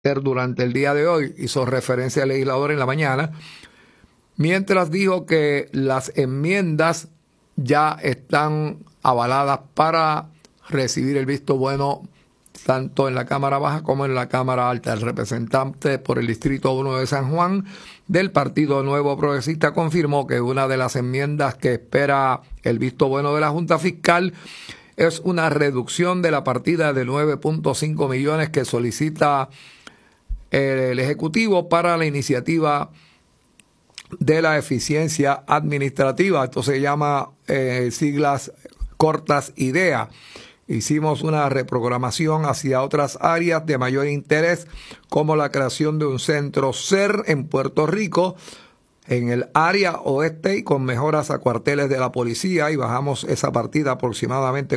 durante el día de hoy, hizo referencia al legislador en la mañana, mientras dijo que las enmiendas ya están avaladas para recibir el visto bueno tanto en la Cámara Baja como en la Cámara Alta. El representante por el Distrito 1 de San Juan del Partido Nuevo Progresista confirmó que una de las enmiendas que espera el visto bueno de la Junta Fiscal es una reducción de la partida de 9.5 millones que solicita el Ejecutivo para la iniciativa de la eficiencia administrativa. Esto se llama siglas cortas IDEA. Hicimos una reprogramación hacia otras áreas de mayor interés, como la creación de un centro SER en Puerto Rico, en el área oeste, y con mejoras a cuarteles de la policía, y bajamos esa partida aproximadamente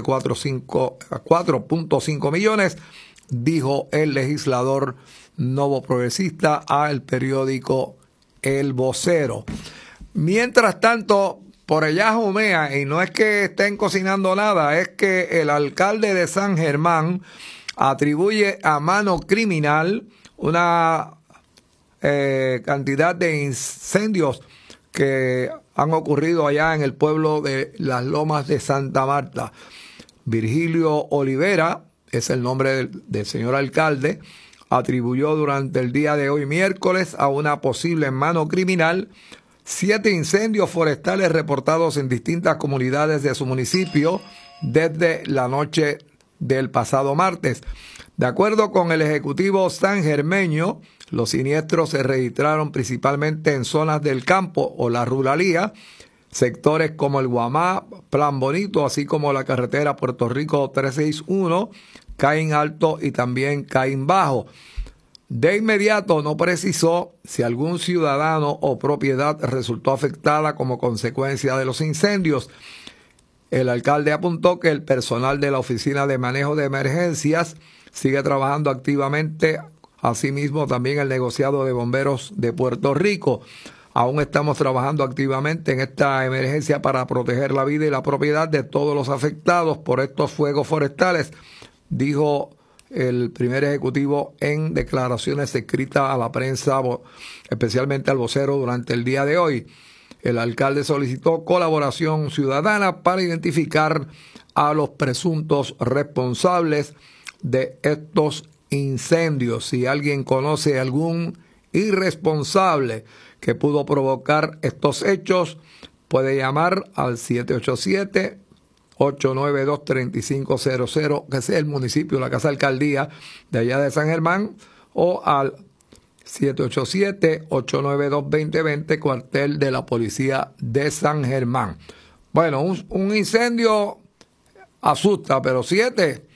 4.5 millones, dijo el legislador nuevo progresista al periódico El Vocero. Mientras tanto, por allá humea, y no es que estén cocinando nada, es que el alcalde de San Germán atribuye a mano criminal una cantidad de incendios que han ocurrido allá en el pueblo de Las Lomas de Santa Marta. Virgilio Olivera, es el nombre del señor alcalde, atribuyó durante el día de hoy miércoles a una posible mano criminal 7 incendios forestales reportados en distintas comunidades de su municipio desde la noche del pasado martes. De acuerdo con el Ejecutivo sangermeño, los siniestros se registraron principalmente en zonas del campo o la ruralía, sectores como el Guamá, Plan Bonito, así como la carretera Puerto Rico 361, Caín Alto y también Caín Bajo. De inmediato no precisó si algún ciudadano o propiedad resultó afectada como consecuencia de los incendios. El alcalde apuntó que el personal de la Oficina de Manejo de Emergencias sigue trabajando activamente, asimismo también el negociado de bomberos de Puerto Rico. Aún estamos trabajando activamente en esta emergencia para proteger la vida y la propiedad de todos los afectados por estos fuegos forestales, dijo el primer ejecutivo en declaraciones escritas a la prensa, especialmente al vocero, durante el día de hoy. El alcalde solicitó colaboración ciudadana para identificar a los presuntos responsables de estos incendios. Si alguien conoce algún irresponsable que pudo provocar estos hechos, puede llamar al 787-892-3500, que es el municipio, la casa alcaldía de allá de San Germán, o al 787-892-2020, cuartel de la policía de San Germán. Bueno, un incendio asusta, pero 7,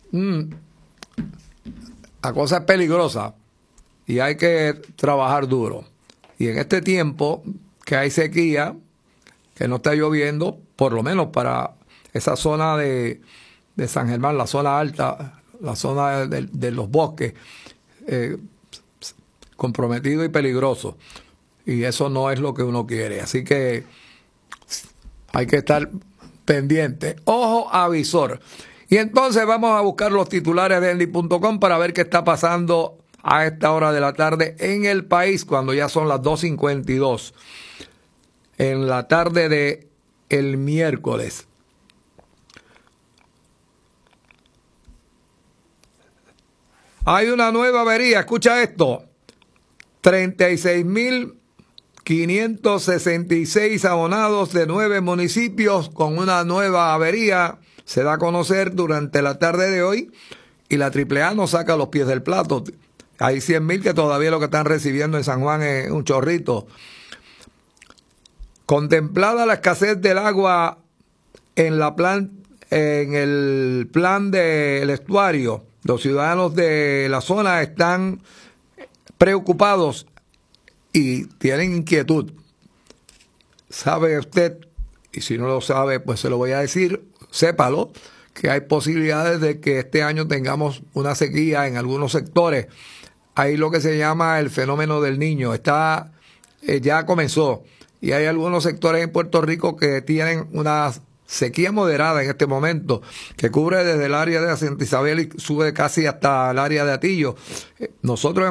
la cosa es peligrosa y hay que trabajar duro. Y en este tiempo que hay sequía, que no está lloviendo, por lo menos para esa zona de San Germán, la zona alta, la zona de los bosques, comprometido y peligroso. Y eso no es lo que uno quiere. Así que hay que estar pendiente. Ojo avisor. Y entonces vamos a buscar los titulares de Endy.com para ver qué está pasando a esta hora de la tarde en el país, cuando ya son las 2:52 en la tarde de el miércoles. Hay una nueva avería, escucha esto: 36.566 abonados de 9 municipios con una nueva avería se da a conocer durante la tarde de hoy, y la AAA no saca los pies del plato. Hay 100.000 que todavía lo que están recibiendo en San Juan es un chorrito. Contemplada la escasez del agua en el plan del estuario, los ciudadanos de la zona están preocupados y tienen inquietud. ¿Sabe usted? Y si no lo sabe, pues se lo voy a decir, sépalo, que hay posibilidades de que este año tengamos una sequía en algunos sectores. Hay lo que se llama el fenómeno del Niño. Ya comenzó. Y hay algunos sectores en Puerto Rico que tienen unas sequía moderada en este momento, que cubre desde el área de Santa Isabel y sube casi hasta el área de Atillo. Nosotros